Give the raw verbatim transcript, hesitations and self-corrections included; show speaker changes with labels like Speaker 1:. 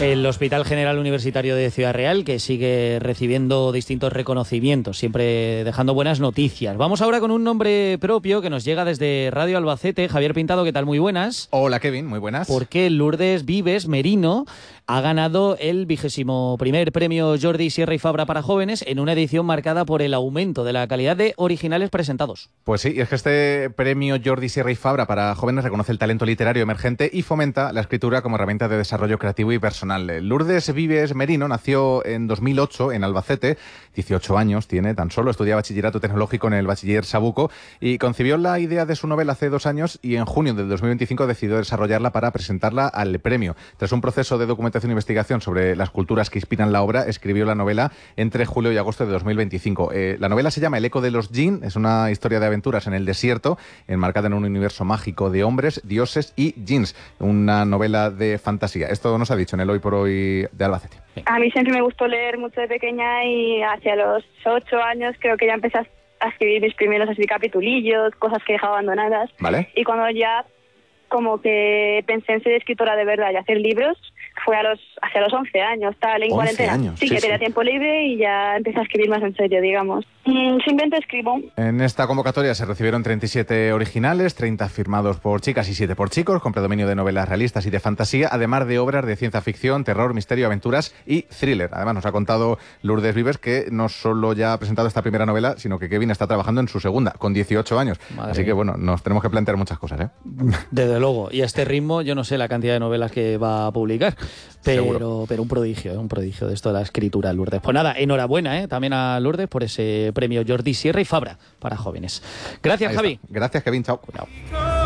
Speaker 1: El Hospital General Universitario de Ciudad Real, que sigue recibiendo distintos reconocimientos, siempre dejando buenas noticias. Vamos ahora con un nombre propio que nos llega desde Radio Albacete. Javier Pintado, ¿qué tal? Muy buenas.
Speaker 2: Hola, Kevin, muy buenas.
Speaker 1: Porque Lourdes Vives Merino ha ganado el vigésimo primer premio Jordi Sierra y Fabra para jóvenes en una edición marcada por el aumento de la calidad de originales presentados.
Speaker 2: Pues sí, es que este premio Jordi Sierra y Fabra para jóvenes reconoce el talento literario emergente y fomenta la escritura como herramienta de desarrollo creativo y personal. Lourdes Vives Merino nació en dos mil ocho en Albacete, dieciocho años tiene tan solo, estudia bachillerato tecnológico en el bachiller Sabuco y concibió la idea de su novela hace dos años y en junio del dos mil veinticinco decidió desarrollarla para presentarla al premio. Tras un proceso de documentación e investigación sobre las culturas que inspiran la obra, escribió la novela entre julio y agosto de dos mil veinticinco. Eh, la novela se llama El eco de los Jinn, es una historia de aventuras en el desierto, enmarcada en un universo mágico de hombres, dioses y jinns, una novela de fantasía. Esto nos ha dicho en el Hoy por Hoy de Albacete.
Speaker 3: A mí siempre me gustó leer mucho de pequeña y hacia los ocho años creo que ya empecé a escribir mis primeros así capitulillos, cosas que dejaba abandonadas.
Speaker 2: ¿Vale?
Speaker 3: Y cuando ya como que pensé en ser escritora de verdad y hacer libros, fue a los hacia los once años, tal, en cuarentena.
Speaker 2: Años,
Speaker 3: sí,
Speaker 2: sí,
Speaker 3: que tenía
Speaker 2: sí.
Speaker 3: tiempo libre y ya empecé a escribir más en serio, digamos. Mm, simplemente escribo.
Speaker 2: En esta convocatoria se recibieron treinta y siete originales, treinta firmados por chicas y siete por chicos, con predominio de novelas realistas y de fantasía, además de obras de ciencia ficción, terror, misterio, aventuras y thriller. Además nos ha contado Lourdes Vives que no solo ya ha presentado esta primera novela, sino que Kevin está trabajando en su segunda, con dieciocho años.
Speaker 1: Madre
Speaker 2: Así
Speaker 1: mía.
Speaker 2: que bueno, nos tenemos que plantear muchas cosas, ¿eh?
Speaker 1: Desde luego. Y a este ritmo yo no sé la cantidad de novelas que va a publicar, pero, pero un prodigio, ¿eh? un prodigio de esto de la escritura, Lourdes. Pues nada, enhorabuena ¿eh? también a Lourdes por ese premio Jordi Sierra y Fabra para jóvenes. Gracias,
Speaker 2: Ahí
Speaker 1: Javi.
Speaker 2: está. Gracias, Kevin. Chao.
Speaker 1: Cuidado.